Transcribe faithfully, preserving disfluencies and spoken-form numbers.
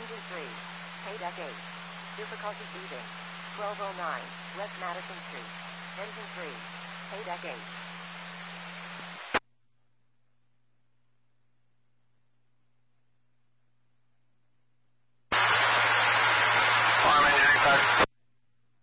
Engine three. Paydeck eight. Difficulty breathing. twelve oh nine, West Madison Street. Engine three. Paydeck eight.